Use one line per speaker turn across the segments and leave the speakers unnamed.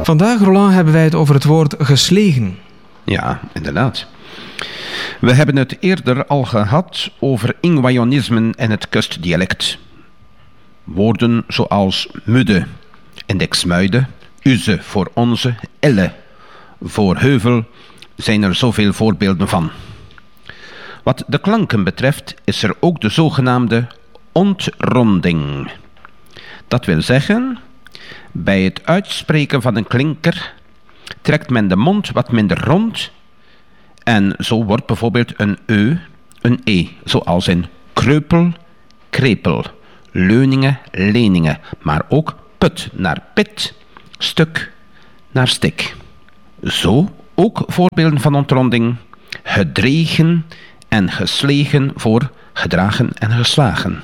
Vandaag, Roland, hebben wij het over het woord geslegen.
Ja, inderdaad. We hebben het eerder al gehad over ingwajonismen en het kustdialect. Woorden zoals mudde, indexmuide, uze voor onze, elle voor heuvel, zijn er zoveel voorbeelden van. Wat de klanken betreft is er ook de zogenaamde ontronding. Dat wil zeggen, bij het uitspreken van een klinker trekt men de mond wat minder rond en zo wordt bijvoorbeeld een eu een e, zoals in kreupel, krepel, leuningen, leningen, maar ook put naar pit, stuk naar stik. Zo ook voorbeelden van ontronding, gedregen en geslegen voor gedragen en geslagen.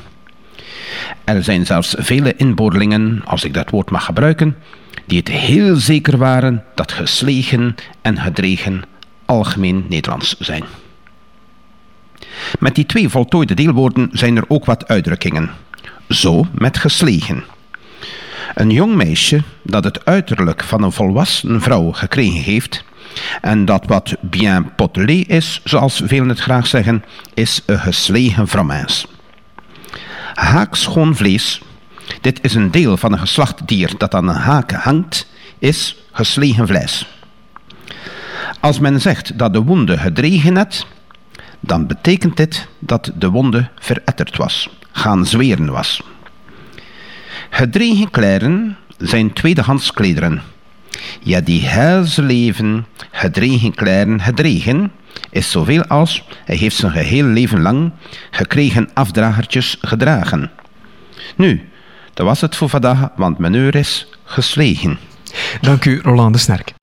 Er zijn zelfs vele inboorlingen, als ik dat woord mag gebruiken, die het heel zeker waren dat geslegen en gedregen algemeen Nederlands zijn. Met die twee voltooide deelwoorden zijn er ook wat uitdrukkingen. Zo met geslegen. Een jong meisje dat het uiterlijk van een volwassen vrouw gekregen heeft en dat wat bien potelé is, zoals velen het graag zeggen, is een geslegen vrouwmens. Haakschoon vlees, dit is een deel van een geslachtdier dat aan een haak hangt, is geslegen vlees. Als men zegt dat de wonde gedregen had, dan betekent dit dat de wonde veretterd was, gaan zweren was. Gedregen kleren zijn tweedehands klederen. Ja, die hele leven gedregen kleren gedregen is zoveel als hij heeft zijn geheel leven lang gekregen afdragertjes gedragen. Nu, dat was het voor vandaag, want mijn uur is geslegen.
Dank u, Roland de Snerk.